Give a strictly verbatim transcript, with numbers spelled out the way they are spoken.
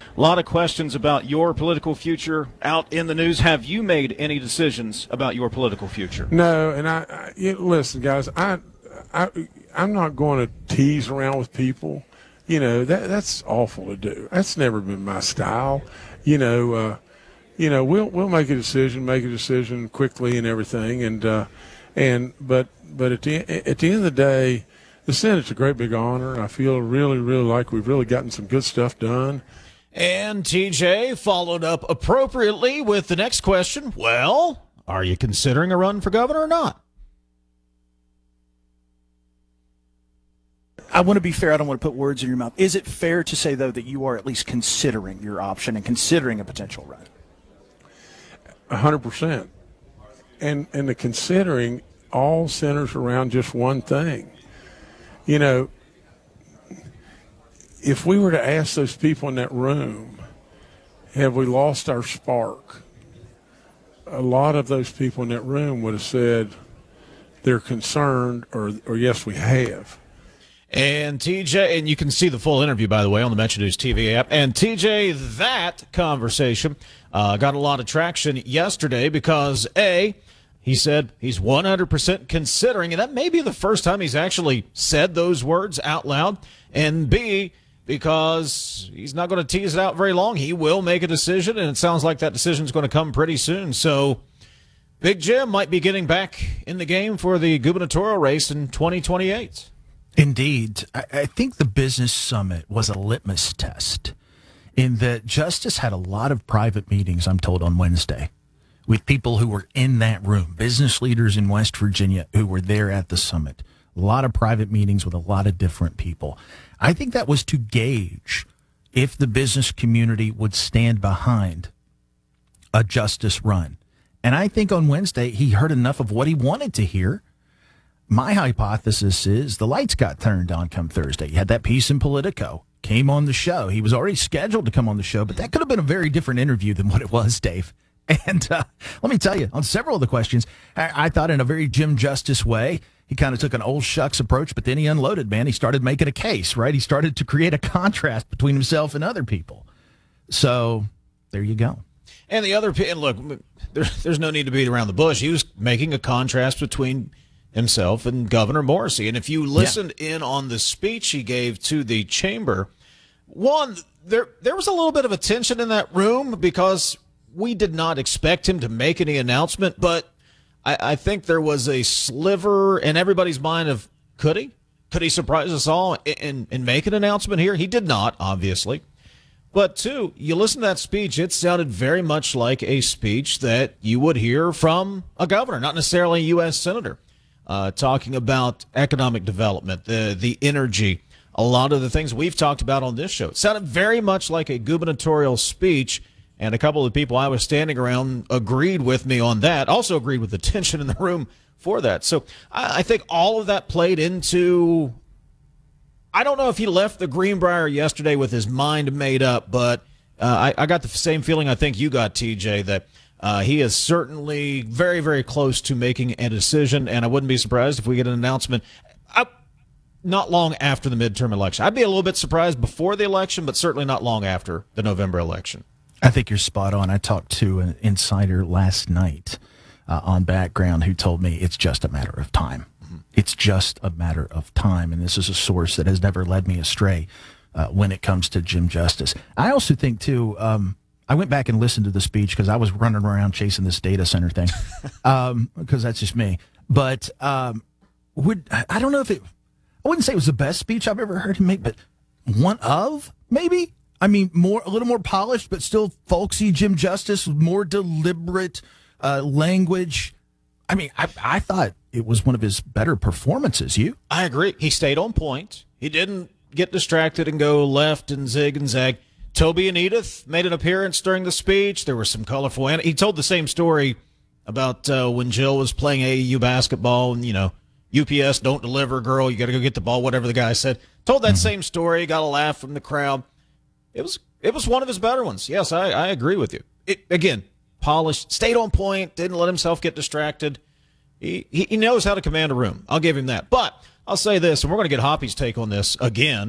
A lot of questions about your political future out in the news. Have you made any decisions about your political future? No, and I, I you know, listen, guys, I, I, I'm not going to tease around with people. You know, that that's awful to do. That's never been my style. You know, uh, you know, we'll we'll make a decision, make a decision quickly and everything, and uh, and but but at the at the end of the day, the Senate's a great big honor. I feel really, really like we've really gotten some good stuff done. And T J followed up appropriately with the next question. Well, are you considering a run for governor or not? I want to be fair. I don't want to put words in your mouth. Is it fair to say, though, that you are at least considering your option and considering a potential run? A hundred percent. And and the considering all centers around just one thing. You know, if we were to ask those people in that room, have we lost our spark? A lot of those people in that room would have said they're concerned or, or yes, we have. And T J, and you can see the full interview, by the way, on the Metro News T V app. And T J, that conversation uh, got a lot of traction yesterday because, A, he said he's one hundred percent considering, and that may be the first time he's actually said those words out loud, and B, because he's not going to tease it out very long. He will make a decision, and it sounds like that decision is going to come pretty soon. So Big Jim might be getting back in the game for the gubernatorial race in twenty twenty-eight. Indeed. I, I think the business summit was a litmus test in that Justice had a lot of private meetings, I'm told, on Wednesday with people who were in that room, business leaders in West Virginia who were there at the summit. A lot of private meetings with a lot of different people. I think that was to gauge if the business community would stand behind a Justice run. And I think on Wednesday he heard enough of what he wanted to hear. My hypothesis is the lights got turned on come Thursday. You had that piece in Politico, came on the show. He was already scheduled to come on the show, but that could have been a very different interview than what it was, Dave. And uh, let me tell you, on several of the questions, I, I thought in a very Jim Justice way, he kind of took an old shucks approach, but then he unloaded, man. He started making a case, right? He started to create a contrast between himself and other people. So there you go. And the other, and look, there, there's no need to beat around the bush. He was making a contrast between himself and Governor Morrisey. And if you listened yeah. in on the speech he gave to the chamber, one, there there was a little bit of a tension in that room because we did not expect him to make any announcement, but I, I think there was a sliver in everybody's mind of, could he? Could he surprise us all and, and make an announcement here? He did not, obviously. But, two, you listen to that speech, it sounded very much like a speech that you would hear from a governor, not necessarily a U S senator. Uh, talking about economic development, the the energy, a lot of the things we've talked about on this show. It sounded very much like a gubernatorial speech, and a couple of the people I was standing around agreed with me on that, also agreed with the tension in the room for that. So I, I think all of that played into, I don't know if he left the Greenbrier yesterday with his mind made up, but uh, I, I got the same feeling I think you got, T J, that Uh, he is certainly very, very close to making a decision, and I wouldn't be surprised if we get an announcement uh, not long after the midterm election. I'd be a little bit surprised before the election, but certainly not long after the November election. I think you're spot on. I talked to an insider last night uh, on Background who told me it's just a matter of time. Mm-hmm. It's just a matter of time, and this is a source that has never led me astray uh, when it comes to Jim Justice. I also think, too, um, I went back and listened to the speech because I was running around chasing this data center thing, um, because that's just me. But um, would I don't know if it. I wouldn't say it was the best speech I've ever heard him make, but one of maybe. I mean, more a little more polished, but still folksy Jim Justice, more deliberate uh, language. I mean, I, I thought it was one of his better performances. You? I agree. He stayed on point. He didn't get distracted and go left and zig and zag. Toby and Edith made an appearance during the speech. There were some colorful, and he told the same story about uh, when Jill was playing A A U basketball and, you know, U P S don't deliver, girl, you got to go get the ball, whatever the guy said. Told that same story, got a laugh from the crowd. It was it was one of his better ones. Yes, I, I agree with you. It, again, polished, stayed on point, didn't let himself get distracted. He, he he knows how to command a room. I'll give him that. But I'll say this, and we're going to get Hoppy's take on this again.